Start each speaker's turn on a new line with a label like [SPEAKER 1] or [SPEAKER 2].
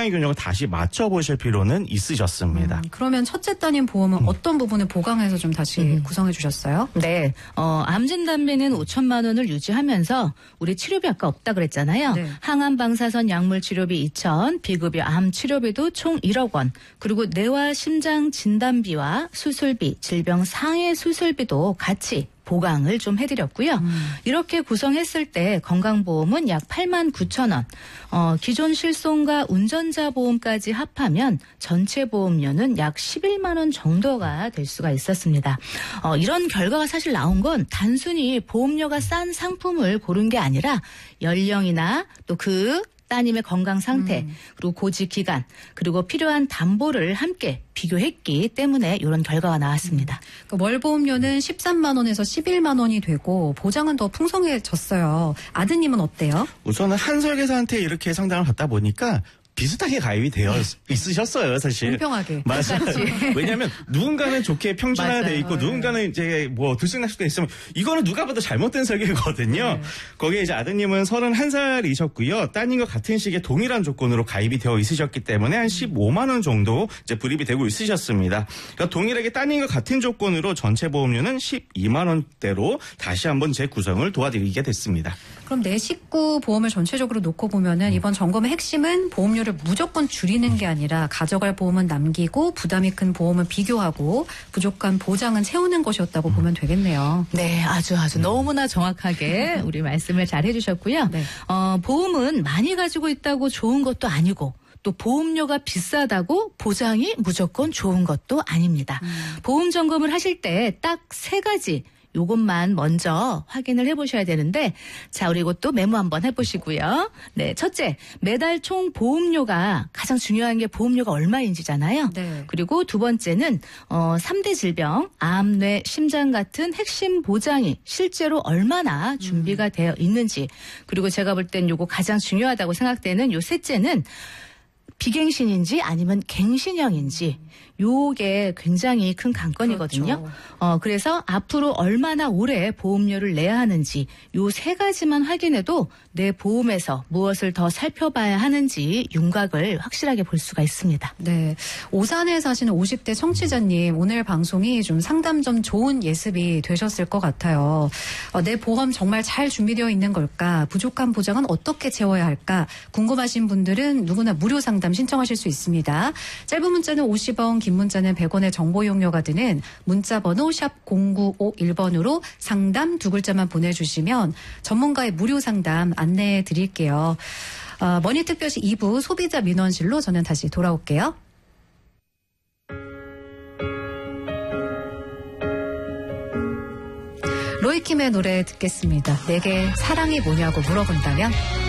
[SPEAKER 1] 상황의 균형을 다시 맞춰보실 필요는 있으셨습니다.
[SPEAKER 2] 그러면 첫째 따님 보험은 어떤 부분을 보강해서 좀 다시 구성해 주셨어요?
[SPEAKER 3] 네, 암진단비는 5천만 원을 유지하면서 우리 치료비 아까 없다 그랬잖아요.
[SPEAKER 2] 네.
[SPEAKER 3] 항암 방사선 약물 치료비 2천, 비급여 암 치료비도 총 1억 원, 그리고 뇌와 심장 진단비와 수술비, 질병 상해 수술비도 같이 보강을 좀 해드렸고요. 이렇게 구성했을 때 건강보험은 약 8만 9천 원, 기존 실손과 운전자 보험까지 합하면 전체 보험료는 약 11만 원 정도가 될 수가 있었습니다. 이런 결과가 사실 나온 건 단순히 보험료가 싼 상품을 고른 게 아니라 연령이나 또 그 따님의 건강 상태, 그리고 고지 기간, 그리고 필요한 담보를 함께 비교했기 때문에 이런 결과가 나왔습니다.
[SPEAKER 2] 월 보험료는 13만 원에서 11만 원이 되고 보장은 더 풍성해졌어요. 아드님은 어때요?
[SPEAKER 1] 우선은 한설계사한테 이렇게 상담을 받다 보니까 비슷하게 가입이 되어 있으셨어요, 사실.
[SPEAKER 2] 공평하게.
[SPEAKER 1] 맞아요. 왜냐하면 누군가는 좋게 평준화되어 있고 누군가는 이제 뭐 들쑥날쑥돼 있으면 이거는 누가 봐도 잘못된 설계거든요.
[SPEAKER 2] 네.
[SPEAKER 1] 거기에 이제 아드님은 31살이셨고요. 따님과 같은 시기에 동일한 조건으로 가입이 되어 있으셨기 때문에 한 15만 원 정도 이제 불입이 되고 있으셨습니다. 그러니까 동일하게 따님과 같은 조건으로 전체 보험료는 12만 원대로 다시 한번 재구성을 도와드리게 됐습니다.
[SPEAKER 2] 그럼 내 식구 보험을 전체적으로 놓고 보면은 이번 점검의 핵심은 보험료를 무조건 줄이는 게 아니라 가져갈 보험은 남기고 부담이 큰 보험은 비교하고 부족한 보장은 채우는 것이었다고 보면 되겠네요.
[SPEAKER 3] 네, 아주 너무나 정확하게 우리 말씀을 잘 해주셨고요.
[SPEAKER 2] 네.
[SPEAKER 3] 보험은 많이 가지고 있다고 좋은 것도 아니고 또 보험료가 비싸다고 보장이 무조건 좋은 것도 아닙니다. 보험 점검을 하실 때 딱 3가지 요것만 먼저 확인을 해보셔야 되는데, 자, 우리 이것도 메모 한번 해보시고요. 네, 첫째, 매달 총 보험료가 가장 중요한 게 보험료가 얼마인지잖아요.
[SPEAKER 2] 네.
[SPEAKER 3] 그리고 두 번째는 3대 질병, 암, 뇌, 심장 같은 핵심 보장이 실제로 얼마나 준비가 되어 있는지, 그리고 제가 볼 땐 요거 가장 중요하다고 생각되는 요 셋째는 비갱신인지 아니면 갱신형인지 요게 굉장히 큰 관건이거든요.
[SPEAKER 2] 그렇죠.
[SPEAKER 3] 그래서 앞으로 얼마나 오래 보험료를 내야 하는지 요 3가지만 확인해도 내 보험에서 무엇을 더 살펴봐야 하는지 윤곽을 확실하게 볼 수가 있습니다.
[SPEAKER 2] 네, 오산에 사시는 50대 청취자님, 오늘 방송이 좀 상담 좀 좋은 예습이 되셨을 것 같아요. 내 보험 정말 잘 준비되어 있는 걸까? 부족한 보장은 어떻게 채워야 할까? 궁금하신 분들은 누구나 무료 상담 신청하실 수 있습니다. 짧은 문자는 50원, 긴 문자는 100원의 정보 이용료가 드는 문자번호 샵 0951번으로 상담 2글자만 보내주시면 전문가의 무료 상담 안내해 드릴게요. 머니특별시 2부 소비자 민원실로 저는 다시 돌아올게요. 로이킴의 노래 듣겠습니다. 내게 사랑이 뭐냐고 물어본다면?